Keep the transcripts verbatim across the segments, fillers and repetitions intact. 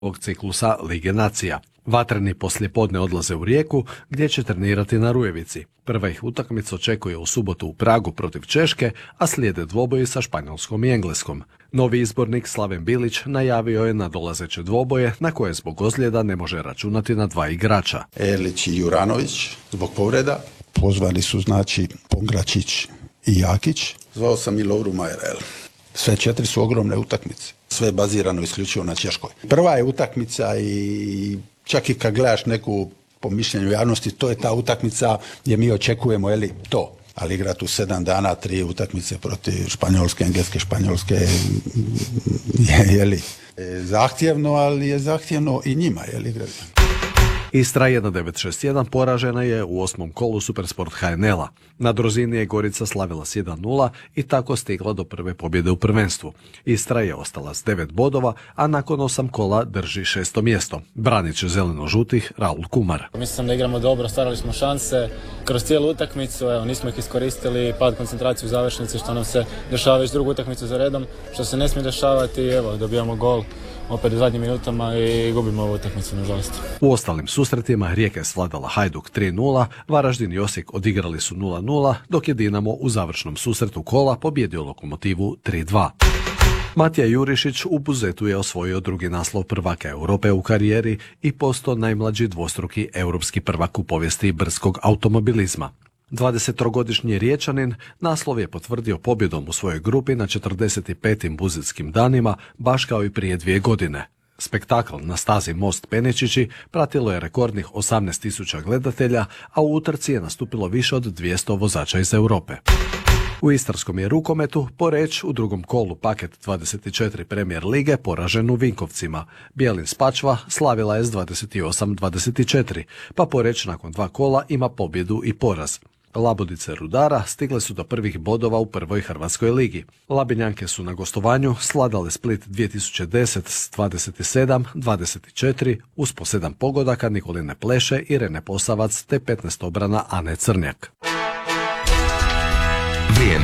ovog ciklusa Lige nacija. Vatreni poslijepodne odlaze u Rijeku, gdje će trenirati na Rujevici. Prva ih utakmica očekuje u subotu u Pragu protiv Češke, a slijede dvoboji sa Španjolskom i Engleskom. Novi izbornik Slaven Bilić najavio je nadolazeće dvoboje na koje zbog ozljeda ne može računati na dva igrača. Erlić i Juranović zbog povreda. Pozvani su znači Pongračić i Jakić. Zvao sam i Lovru Majerel. Sve četiri su ogromne utakmice. Sve je bazirano isključivo na Češkoj. Prva je utakmica i čak i kad gledaš neku, po mišljenju javnosti, to je ta utakmica gdje mi očekujemo, je li to. Ali igrati u sedam dana, tri utakmice protiv Španjolske, Engleske, Španjolske je, je li zahtjevno, ali je zahtjevno i njima, je li igrati. Istra jedan devet šest jedan poražena je u osmom kolu Supersport H N L-a. Na Drozini je Gorica slavila s jedan nula i tako stigla do prve pobjede u prvenstvu. Istra je ostala s devet bodova, a nakon osam kola drži šesto mjesto. Branit će zeleno-žutih Raul Kumar. Mislim da igramo dobro, stvarali smo šanse kroz cijelu utakmicu, evo, nismo ih iskoristili, pad koncentracije u završnici što nam se dešava već drugu utakmicu za redom, što se ne smije dešavati, evo, dobijamo gol opet u zadnjim minutama i gubimo ovu utakmicu, nažalost. U ostalim susretima Rijeka je svladala Hajduk tri nula, Varaždin i Osijek odigrali su nula nula, dok je Dinamo u završnom susretu kola pobjedio Lokomotivu tri dva. Matija Jurišić u Buzetu je osvojio drugi naslov prvaka Europe u karijeri i postao najmlađi dvostruki europski prvak u povijesti brdskog automobilizma. dvadesettrogodišnji Riječanin naslov je potvrdio pobjedom u svojoj grupi na četrdeset petim Buzetskim danima, baš kao i prije dvije godine. Spektakl na stazi Most Penečići pratilo je rekordnih osamnaest tisuća gledatelja, a u utrci je nastupilo više od dvjesto vozača iz Europe. U istarskom je rukometu Poreč u drugom kolu paket dvadeset četiri Premier lige poražen u Vinkovcima. Bjelin Spačva slavila je s dvadeset osam dvadeset četiri, pa Poreč nakon dva kola ima pobjedu i poraz. Labodice Rudara stigle su do prvih bodova u prvoj hrvatskoj ligi. Labinjanke su na gostovanju sladale Split dvije tisuće deset s dvadeset sedam dvadeset četiri uz po sedam pogodaka Nikoline Pleše, Irene Posavac te petnaest obrana Ane Crnjak. Vrijeme.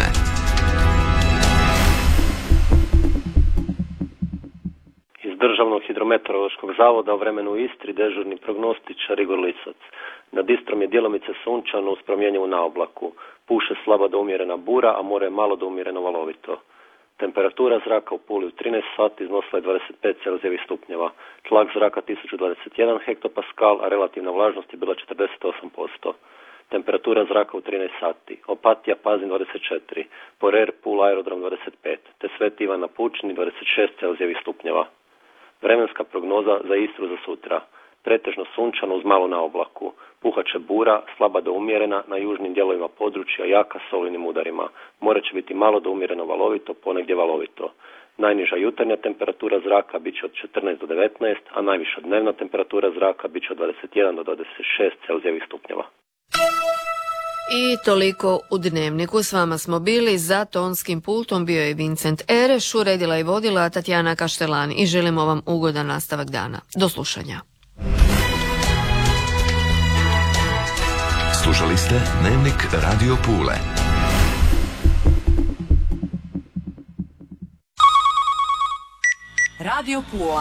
Iz Državnog hidrometeorološkog zavoda o vremenu u Istri dežurni prognostičar Igor Lisac. Nad Istrom je djelomice sunčano uz promjenjivu naoblaku. Puše slaba do umjerena bura, a more je malo do umjereno valovito. Temperatura zraka u Puli u trinaest sati iznosila je dvadeset pet celzijevih stupnjeva. Tlak zraka tisuću dvadeset jedan hektopaskal, a relativna vlažnost je bila četrdeset osam posto. Temperatura zraka u trinaest sati. Opatija, Pazin dvadeset četiri. Porer, Pula, Aerodrom dvadeset pet. Te Sveti Ivan na Pučini dvadeset šest celzijevih stupnjeva. Vremenska prognoza za Istru za sutra. Pretežno sunčano uz malo na oblaku. Puhaće bura, slaba do umjerena, na južnim dijelovima područja jaka s olujnim udarima. More će biti malo do umjereno valovito, ponegdje valovito. Najniža jutarnja temperatura zraka bit će od četrnaest do devetnaest, a najviša dnevna temperatura zraka bit će od dvadeset jedan do dvadeset šest celzijevih stupnjeva. I toliko u Dnevniku. S vama smo bili, za tonskim pultom bio je Vincent Ereš, uredila i vodila Tatjana Kaštelan i želimo vam ugodan nastavak dana. Do slušanja. Slušali ste Dnevnik Radio Pule. Radio Pula.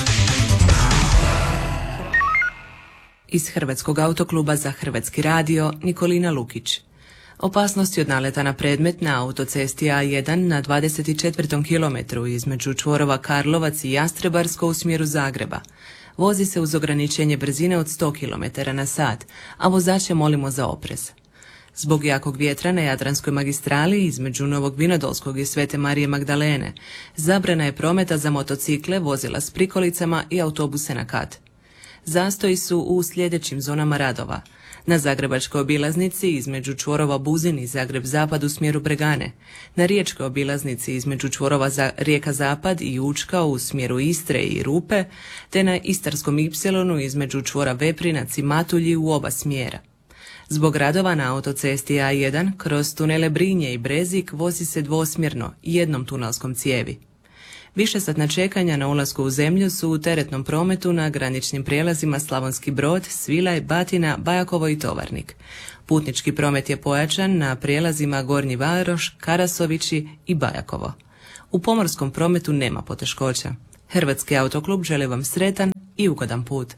Iz Hrvatskog autokluba za Hrvatski radio Nikolina Lukić. Opasnosti od naleta na predmet na autocesti A jedan na dvadeset četvrtom kilometru između čvorova Karlovac i Jastrebarsko u smjeru Zagreba. Vozi se uz ograničenje brzine od sto kilometara na sat, a vozače molimo za oprez. Zbog jakog vjetra na Jadranskoj magistrali između Novog Vinodolskog i Svete Marije Magdalene zabrana je prometa za motocikle, vozila s prikolicama i autobuse na kat. Zastoji su u sljedećim zonama radova. Na Zagrebačkoj obilaznici između čvorova Buzin i Zagreb Zapad u smjeru Bregane, na Riječkoj obilaznici između čvorova za Rijeka Zapad i Učka u smjeru Istre i Rupe, te na Istarskom Ipsilonu između čvora Veprinac i Matulji u oba smjera. Zbog radova na autocesti A jedan kroz tunele Brinje i Brezik vozi se dvosmjerno jednom tunelskom cijevi. Višesatna čekanja na ulasku u zemlju su u teretnom prometu na graničnim prijelazima Slavonski Brod, Svilaj, Batina, Bajakovo i Tovarnik. Putnički promet je pojačan na prijelazima Gornji Varoš, Karasovići i Bajakovo. U pomorskom prometu nema poteškoća. Hrvatski autoklub želi vam sretan i ugodan put.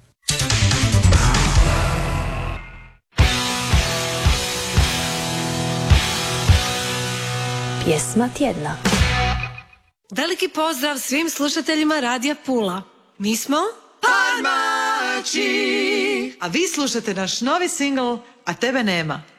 Pjesma tjedna. Veliki pozdrav svim slušateljima Radija Pula. Mi smo Parmači. A vi slušate naš novi singl A tebe nema.